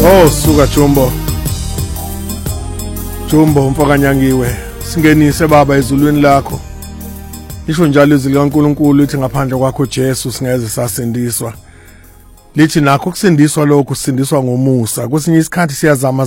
Oh suka Jumbo mfakanyangiwe singenise baba ezulwini lakho lisho njalo izwi likaNkulunkulu lithi ngaphandle kwakho Jesu singeze sasindiswa lithi nakho kusindiswa lokho kusindiswa ngomusa kwesinye isikhathi siyazama